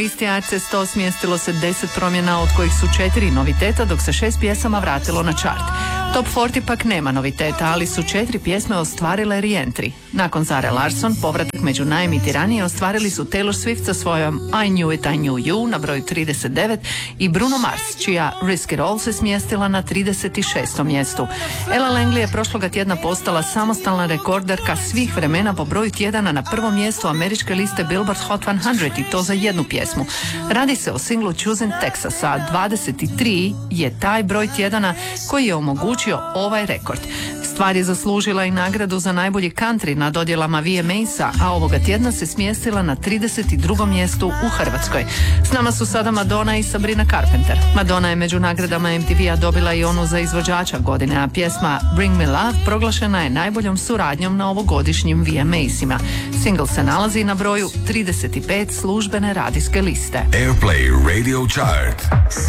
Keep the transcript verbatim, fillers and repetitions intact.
listi A R C sto smjestilo se deset promjena, od kojih su četiri noviteta, dok se šest pjesama vratilo na čart. Top četrdeset pak nema noviteta, ali su četiri pjesme ostvarile re-entry. Nakon Zare Larsson, povratak među najemitiranije ostvarili su Taylor Swift sa svojom I Knew It, I Knew You na broju trideset devet i Bruno Mars, čija Risk It All se smjestila na trideset šestom mjestu. Ella Langley je prošloga tjedna postala samostalna rekorderka svih vremena po broju tjedana na prvom mjestu američke liste Billboard Hot sto i to za jednu pjesmu. Radi se o singlu Choosing Texas, a dvadeset tri je taj broj tjedana koji je omogućio ovaj rekord. Stvar je zaslužila i nagradu za najbolji country na dodjelama V M A-sa, a ovoga tjedna se smjestila na trideset drugom mjestu u Hrvatskoj. S nama su sada Madonna i Sabrina Carpenter. Madonna je među nagradama M T V-a dobila i onu za izvođača godine, a pjesma Bring Me Love proglašena je najboljom suradnjom na ovogodišnjim V M A-sima. Single se nalazi na broju trideset pet službene radijske liste. Airplay Radio Chart.